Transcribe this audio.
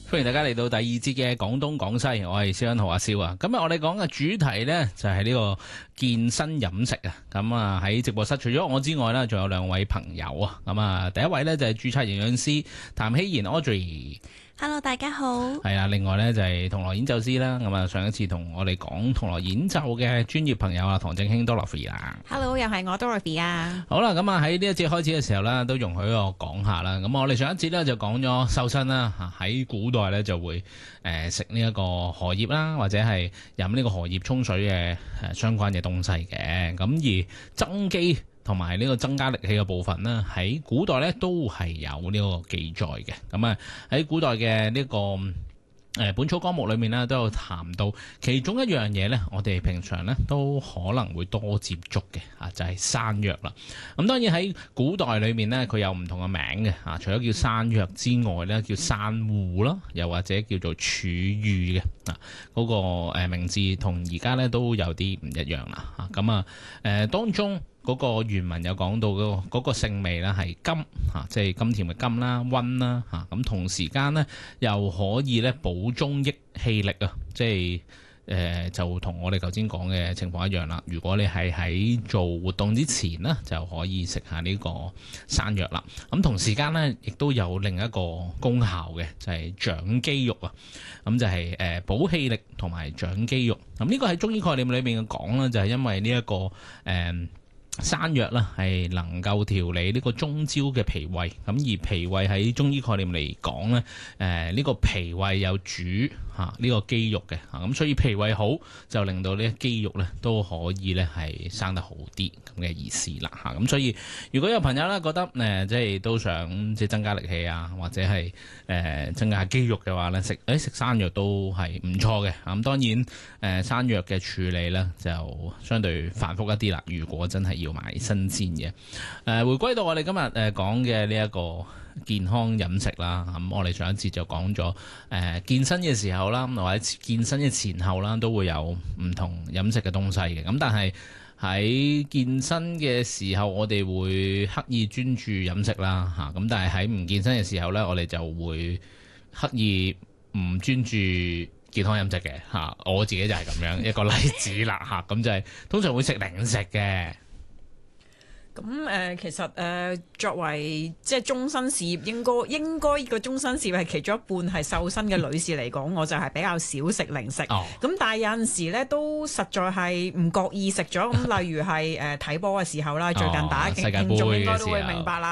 歡迎大家嚟到第二節嘅廣東廣西，我係蕭欣豪阿蕭啊。今日我哋講嘅主題呢，就係呢個健身飲食啊。咁啊喺直播室除咗我之外呢，仲有兩位朋友啊。咁啊第一位呢，就係註冊營養師譚希賢 Audrey。Hello， 大家好。 係啊，另外呢，就係銅鑼演奏師啦。咁啊上一次同我哋講銅鑼演奏嘅專業朋友啊，唐正興 Dorothy 啦。 Hello， 又係我 Dorothy 啊。 好啦，咁啊喺呢一節開始嘅時候呢，都容許我講下啦。咁我哋上一節呢，就講咗瘦身啦。喺古代呢，就會食呢一個荷葉啦，或者係飲呢個荷葉沖水嘅相關嘅東西嘅。咁而增肌同埋呢個增加力氣嘅部分呢，喺古代呢都係有呢個記載嘅。咁啊喺古代嘅呢個本草綱目裏面呢，都有談到其中一樣嘢呢，我哋平常呢都可能會多接觸嘅就係山藥啦。咁當然喺古代裏面呢，佢有唔同嘅名嘅除咗叫山藥之外呢，叫山芋啦，又或者叫做柱芋嘅嗰個名字同而家呢都有啲唔一樣啦。咁當中嗰個原文有講到嗰個性味咧係甘即係甘甜嘅甘啦，溫啦咁同時間呢，又可以咧補中益氣力啊，即係就同我哋頭先講嘅情況一樣啦。如果你係喺做活動之前呢，就可以食下呢個山藥啦。咁同時間呢，亦都有另一個功效嘅，就係長肌肉啊。咁就係補氣力同埋長肌肉。咁呢個喺中醫概念裏面嘅講呢，就係因為呢一個山藥啦，係能夠調理呢個中焦嘅脾胃，咁而脾胃喺中醫概念嚟講咧，呢個脾胃有主呢個肌肉嘅，咁所以脾胃好就令到呢肌肉咧都可以咧係生得好啲咁嘅意思啦，咁所以如果有朋友咧覺得即係都想即係增加力氣啊，或者係增加肌肉嘅話咧，食山藥都係唔錯嘅。咁當然山藥嘅處理咧就相對繁複一啲啦。如果真係要買新鮮嘅，回歸到我哋今日講嘅呢一個健康飲食啦，咁我哋上一節就講咗健身嘅時候啦，或者健身嘅前後啦，都會有唔同飲食嘅東西嘅。咁但係喺健身嘅時候，我哋會刻意專注飲食啦，咁但係喺唔健身嘅時候呢，我哋就會刻意唔專注健康飲食嘅。我自己就係咁樣一個例子啦，咁就係通常會食零食嘅。 咁其實作為即係終身事業，應該個終身事業係其中一半係瘦身嘅女士嚟講，我就係比較少食零食。咁但係有陣時咧，都實在係唔覺意食咗。咁例如係睇波嘅時候啦，最近打競賽應該都會明白啦。